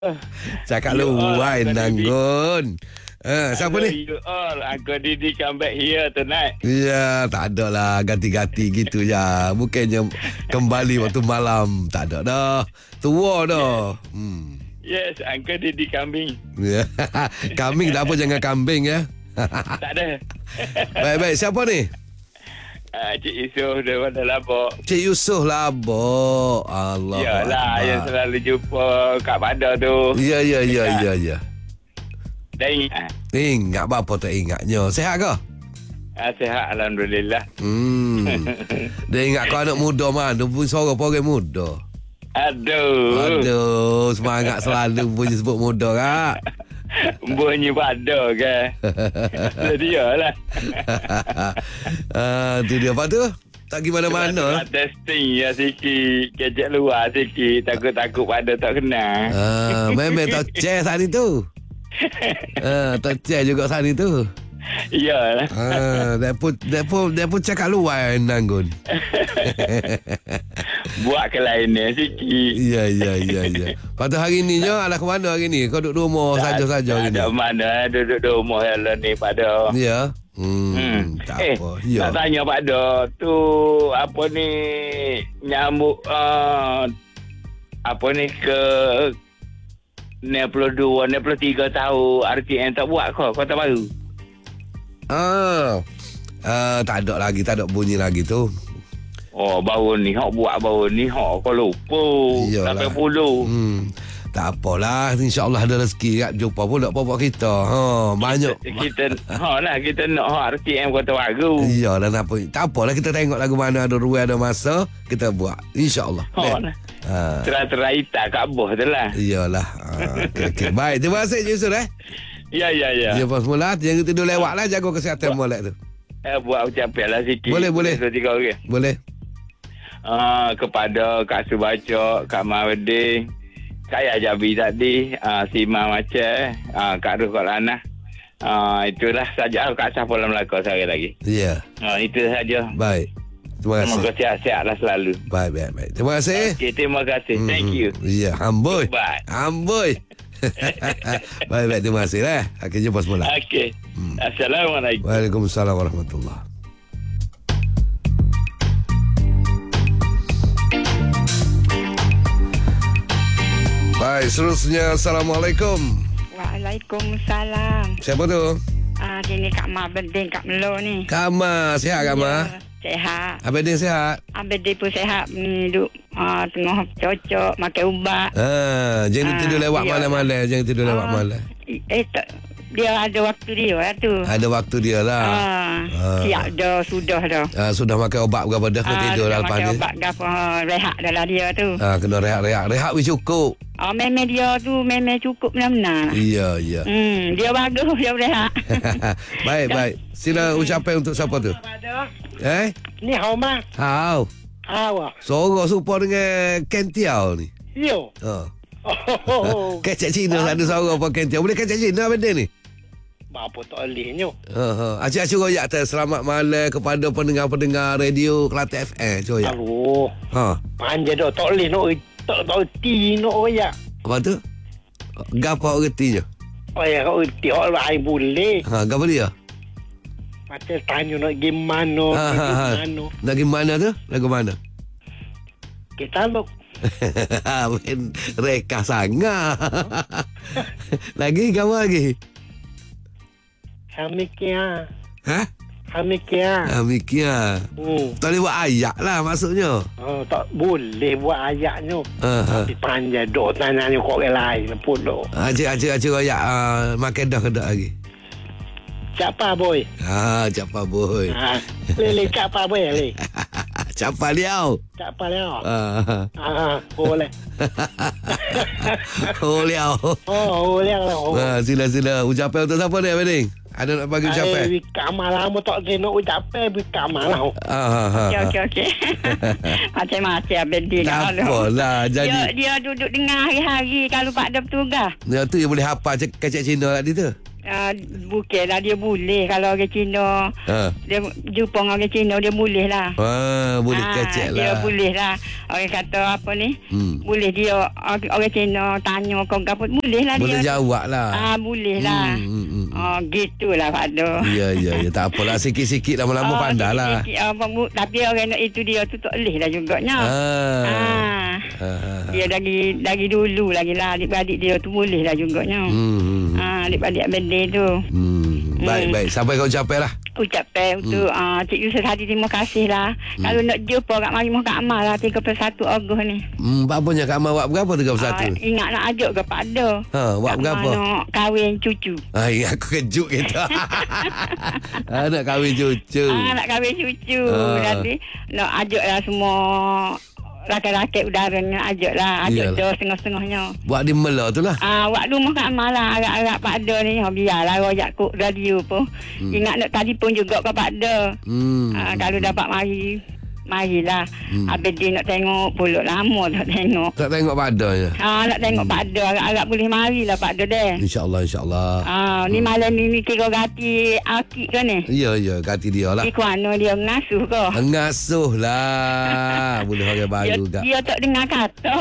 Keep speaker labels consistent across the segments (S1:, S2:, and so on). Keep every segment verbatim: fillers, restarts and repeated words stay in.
S1: Cakap luar Nanggun. Uh, siapa ni?
S2: You all, Uncle Didi come back here tonight.
S1: Ya, tak ada lah. Ganti-ganti gitu ya. Bukannya kembali waktu malam. Tak ada dah. Tua dah.
S2: Yes,
S1: hmm.
S2: yes Uncle Didi kambing.
S1: Ya. Kambing tak apa, jangan kambing ya.
S2: Tak ada.
S1: Baik-baik. Siapa ni?
S2: Uh, Cik Yusof daripada Labok.
S1: Cik Yusof Labok. Allah.
S2: Yalah, yang selalu jumpa kat Padar tu.
S1: Ya, ya, ya, ya, ya.
S2: Dah ingat?
S1: Ingat apa tak ingatnya. Sehat ke?
S2: Ah, sihat, Alhamdulillah.
S1: Hmm. Dia ingat kau anak muda mana pun suara orang muda.
S2: Aduh.
S1: Aduh, semangat selalu punya sebut muda kak.
S2: Bunyi pada ke? Jadi lah.
S1: Ah, tu dia apa tu? Tak pergi mana-mana.
S2: Testing ya sikit. Kejap luar sikit. Takut-takut pada tak kenal.
S1: Ah, memang tak cek saat itu. Ah, tak cek juga saat itu.
S2: Iyalah.
S1: Ah, dia pun dia pun dia pun cakap luar Nanggun.
S2: Buat ke lainnya sikit.
S1: Ya, ya, ya, ya. Pada hari ni je, alah ke mana hari ni? Kau duduk rumah saja-saja hari ni?
S2: Tak mana, duduk di rumah lah ni pada.
S1: Ya. Hmm, hmm. Tak
S2: eh,
S1: apa. Ya.
S2: Nak tanya pada tu apa ni nyamuk uh, apa ni ke enam puluh dua, enam puluh tiga tahun R T M tak buat kau, kau tak baru.
S1: Ah. Uh, tak ada lagi, tak ada bunyi lagi tu.
S2: Oh, baru ni hok buat baru ni hok kau lupa. lapan puluh.
S1: Hmm. Tak apalah, insya-Allah ada rezeki kat jumpa pun tak apa-apa kita. Ha, banyak
S2: kita ha lah kita nak hok R T M Kota Baru.
S1: Iyalah, apa. Tak apalah, kita tengok lagu mana ada ruang ada masa kita buat. Insya-Allah.
S2: Ha lah. Ha. Terai-terai tak kat bawah tu lah.
S1: Iyalah. Ha, okey okey. Baik, terima kasih Yusuf eh.
S2: Ya, ya, ya.
S1: Ya, pas mula jangan tidur lewat lah, jaga kesihatan molek tu.
S2: Eh, buat ucapan lah sikit.
S1: Boleh, boleh.
S2: Dua, tiga orang.
S1: Boleh.
S2: Uh, kepada Kak Subaca, Kak Mawedin, Kak Yajabi tadi, uh, Sima Macam, uh, Kak Ruh Kak Lana. Uh, itulah saja. Kak Safol Melaka sekali lagi.
S1: Ya.
S2: Uh, itu saja.
S1: Baik. Terima kasih.
S2: Semoga sihat-sihat lah selalu.
S1: Baik, baik, baik. Terima kasih.
S2: Okay, terima kasih. Mm-hmm. Thank you.
S1: Ya, amboi.
S2: Bye.
S1: Amboi. Baik, baik. Terima kasih lah. Okey, jumpa semula.
S2: Okey. Hmm. Assalamualaikum.
S1: Waalaikumsalam warahmatullahi. Baik, seterusnya Assalamualaikum.
S3: Waalaikumsalam.
S1: Siapa tu?
S3: Ah, sini Kak Ma Bedin Kak Melo ni.
S1: Kak Ma, sihat Kak Ma?
S3: Ya, sehat.
S1: Abang sihat?
S3: Abang pun sehat ni duk ah, tengah cocok makan ubat.
S1: Ah, jangan
S3: Ah,
S1: tidur lewat
S3: ya.
S1: malam-malam, jangan tidur lewat
S3: Ah,
S1: malam.
S3: Eh tak, dia ada waktu dia lah tu.
S1: Ada waktu dia lah.
S3: Ah,
S1: Ah.
S3: siap dah, sudah dah.
S1: Ah, sudah makan ubat berapa dah kena
S3: Ah,
S1: tidur
S3: sudah
S1: dah lepas
S3: makan
S1: ni.
S3: ubat gapo ah, rehat dah lah dia tu.
S1: Ah, kena rehat-rehat. Rehat wis cukup.
S3: Ah, memang dia tu memang cukup benar-benar.
S1: Iya, iya.
S3: Hmm, dia bagus dia rehat.
S1: Baik, baik. Sila ucapan untuk siapa tu? Eh?
S4: Ni hao ma.
S1: Hao.
S4: Hao.
S1: Sorok serupa dengan Ken Tiao ni.
S4: Yo.
S1: Ha.
S4: Oh.
S1: Kecek Cina ada sorok apa Ken Tiao. Boleh kecek Cina benda ni?
S4: Apa tak bolehnya.
S1: Ha ha. Acik-acik royak tu selamat malam kepada pendengar-pendengar radio Kelantan F M. Royak.
S4: Aduh.
S1: Ha.
S4: Panjang dah tak boleh nak tak tak reti nak royak.
S1: Apa tu? Gapo reti je?
S4: Oh ya, kau reti hak lain boleh.
S1: Ha, gapo dia?
S4: Macam tanya nak gimana,
S1: Ha, ha, ha.
S4: gimana.
S1: Nak pergi mana tu? Lagu mana?
S4: Kita lo.
S1: Men reka sangat. Lagi gapo lagi?
S4: Hamikia.
S1: Ha?
S4: Hamikia.
S1: Ha, mikir.
S4: Hmm.
S1: Tak boleh buat ayat lah maksudnya.
S4: Oh, tak boleh buat ayatnya.
S1: Ha, ha.
S4: Tapi panjang dok tanya kau orang lain pula.
S1: Acik-acik royak uh, makan dah ke tak lagi?
S4: Siapa boy?
S1: Ha, capa boy.
S4: Ha. Lele siapa boy le?
S1: Capa liao.
S4: Siapa leo?
S1: Ah.
S4: Ah, boleh.
S1: Oh liao.
S4: Oh, boleh lah.
S1: Ha, sila-sila ucapan untuk siapa ni Abang? Ada nak bagi ucapan?
S4: Eh, kamar lah. Mu tak kena ucapan. Bi kamar lah.
S1: Ah, ha, ha.
S3: Okey, okey, okey. Macam-macam Abang Din.
S1: Tak apalah.
S3: Dia,
S1: Jadi
S3: dia duduk dengar hari-hari kalau Pak ada bertugas.
S1: dia tu yang boleh hafal cek- kecek Cina tadi tu.
S3: Uh, bukanlah dia boleh kalau orang Cina
S1: Ha.
S3: dia jumpa dengan orang Cina dia boleh lah.
S1: Ah, boleh
S3: Ah,
S1: kecek
S3: dia
S1: lah.
S3: boleh lah. Orang kata apa ni?
S1: Hmm.
S3: Boleh dia orang orang Cina tanya kau apa boleh lah
S1: Boleh
S3: dia.
S1: jawab lah.
S3: Ah boleh lah.
S1: Hmm, hmm, hmm.
S3: Oh gitulah Pak Do.
S1: Ya, ya, ya. Tak apalah. Sikit-sikit lama-lama
S3: Oh,
S1: pandai lah.
S3: sikit-sikit, apa, bu- tapi orang nak itu dia tu tak boleh lah juganya.
S1: Ah.
S3: Ah.
S1: Ah.
S3: Dia dari dari dulu lagi lah adik-adik dia tu boleh lah juganya.
S1: Hmm, hmm.
S3: Ah adik-adik benda tu.
S1: Hmm. Baik, baik. Sampai kau capai lah.
S3: Ucapkan untuk hmm. uh, Cik Yusuf Hadi terima kasih lah. Hmm. Kalau nak jumpa kat Mari Muka Amal lah tiga puluh satu Ogos ni.
S1: Hmm, apanya Kak Amal buat berapa tiga puluh satu?
S3: Uh, ingat nak ajak ke Pak Do.
S1: Ha, buat berapa?
S3: Nak kahwin cucu.
S1: Ah, ya, aku kejut kita. ah, nak kahwin cucu.
S3: Ah, nak kahwin cucu.
S1: Ah.
S3: Nanti nak ajak lah semua rakyat-rakyat udara ni nak ajak lah. Ajak
S1: Iyalah.
S3: do setengah-setengahnya.
S1: Buat di Mela tu lah.
S3: Ah, waktu Muka Amal lah agak-agak Pak Do ni. Oh, biarlah rojak kok radio pun. Hmm. Ingat nak telefon juga ke Pak Do.
S1: Hmm.
S3: Ah, kalau dapat mari marilah.
S1: Hmm.
S3: Habis dia nak tengok pulak lama tak tengok.
S1: Tak tengok padanya.
S3: Ah, nak tengok Pak Do agak-agak boleh marilah Pak Do deh.
S1: InsyaAllah, insyaAllah.
S3: Ah, ni malam ni ni kira gati akik ke ni?
S1: Ya, ya. Kati dia lah.
S3: Ikut mana dia ngasuh ke?
S1: Ngasuh lah. Boleh orang
S3: Dia,
S1: baru kak.
S3: dia tak dengar kata.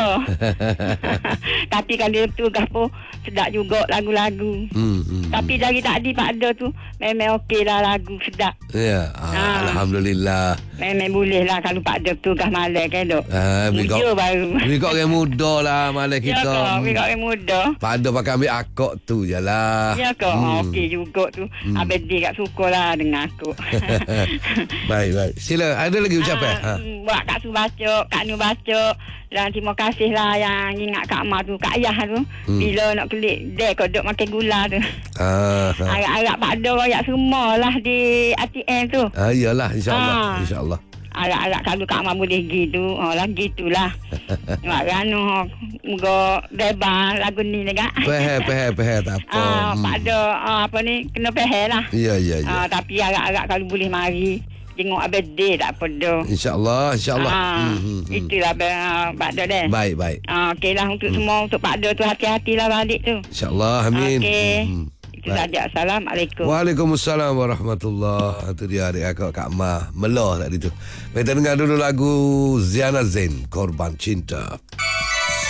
S3: Tapi kalau dia tugas pun sedap juga lagu-lagu.
S1: Hmm, hmm.
S3: Tapi dari tadi Pak Do tu memang okey lah lagu sedap.
S1: Ya. Ah,
S3: Ah.
S1: Alhamdulillah.
S3: Memang boleh lah kalau Pak Do tugas malam kan dok.
S1: Ah,
S3: Muda
S1: bikok,
S3: baru.
S1: bikok orang muda lah malam
S3: Ya
S1: kita.
S3: ke? Bikok orang muda.
S1: Pada pakai ambil akok tu je lah.
S3: Ya ke? Hmm. Okey juga tu. Hmm. Habis dia kat suka lah dengan aku.
S1: Baik, baik. Sila. Ada lagi ucapan?
S3: Ah, hmm, buat Kak Su baca, Kak Nu baca. Dan terima kasih lah yang ingat Kak Mak tu, Kak Ayah tu. Hmm. Bila nak klik, dia kau duk makan gula tu.
S1: Ah, ah.
S3: Agak-agak Pak Do royak semua lah di A T M tu.
S1: ah iyalah, insyaAllah.
S3: Ah.
S1: InsyaAllah.
S3: Agak-agak kalau Kak Mak boleh gitu, oh lah gitulah. Mak Rano, moga bebas lagu ni ni Kak.
S1: Pehel, pehel, pehel. Tak apa.
S3: Ah,
S1: Hmm.
S3: Pak Do, ah, apa ni, kena pehel lah.
S1: Ya, ya, ya.
S3: Ah, tapi agak-agak kalau boleh mari. Tengok abang day tak apa dah.
S1: InsyaAllah, insyaAllah.
S3: Ah,
S1: Hmm, hmm, hmm.
S3: itulah uh, Pak Do deh.
S1: Baik, baik.
S3: Ah, okeylah untuk hmm. semua untuk Pak Do tu hati-hatilah balik tu.
S1: InsyaAllah, amin.
S3: Okey.
S1: Hmm.
S3: Itu saja. Assalamualaikum.
S1: Waalaikumsalam warahmatullahi. Itu dia adik akak Kak Ma Melah tadi tu. Kita dengar dulu lagu Ziana Zain, Korban Cinta.